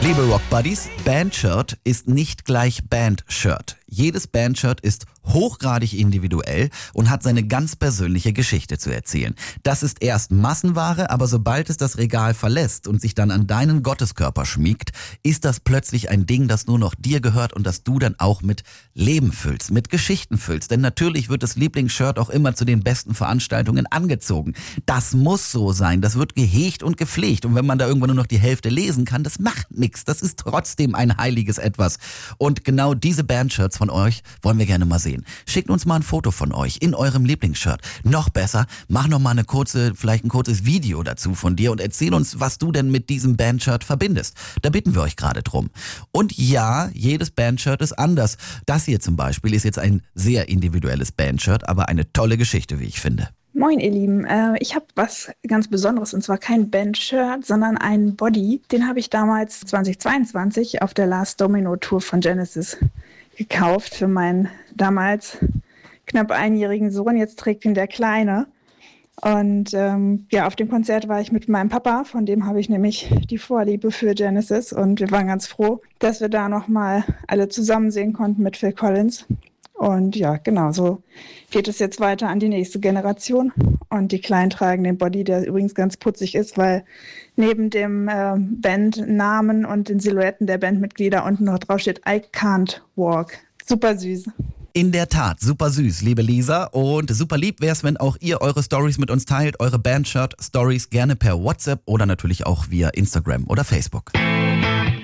Liebe Rock Buddies, Bandshirt ist nicht gleich Bandshirt. Jedes Bandshirt ist hochgradig individuell und hat seine ganz persönliche Geschichte zu erzählen. Das ist erst Massenware, aber sobald es das Regal verlässt und sich dann an deinen Gotteskörper schmiegt, ist das plötzlich ein Ding, das nur noch dir gehört und das du dann auch mit Leben füllst, mit Geschichten füllst. Denn natürlich wird das Lieblingsshirt auch immer zu den besten Veranstaltungen angezogen. Das muss so sein, das wird gehegt und gepflegt. Und wenn man da irgendwann nur noch die Hälfte lesen kann, das macht nichts. Das ist trotzdem ein heiliges Etwas. Und genau diese Bandshirts von euch wollen wir gerne mal sehen. Schickt uns mal ein Foto von euch in eurem Lieblingsshirt. Noch besser, mach noch mal vielleicht ein kurzes Video dazu von dir und erzähl uns, was du denn mit diesem Bandshirt verbindest. Da bitten wir euch gerade drum. Und ja, jedes Bandshirt ist anders. Das hier zum Beispiel ist jetzt ein sehr individuelles Bandshirt, aber eine tolle Geschichte, wie ich finde. Moin ihr Lieben, ich habe was ganz Besonderes und zwar kein Bandshirt, sondern einen Body. Den habe ich damals 2022 auf der Last Domino Tour von Genesis gekauft für meinen damals knapp einjährigen Sohn. Jetzt trägt ihn der Kleine. Und auf dem Konzert war ich mit meinem Papa, von dem habe ich nämlich die Vorliebe für Genesis und wir waren ganz froh, dass wir da nochmal alle zusammen sehen konnten mit Phil Collins. Und ja, genau, so geht es jetzt weiter an die nächste Generation. Und die Kleinen tragen den Body, der übrigens ganz putzig ist, weil neben dem Bandnamen und den Silhouetten der Bandmitglieder unten noch drauf steht I can't walk. Super süß. In der Tat, super süß, liebe Lisa. Und super lieb wäre es, wenn auch ihr eure Stories mit uns teilt, eure Bandshirt-Stories gerne per WhatsApp oder natürlich auch via Instagram oder Facebook.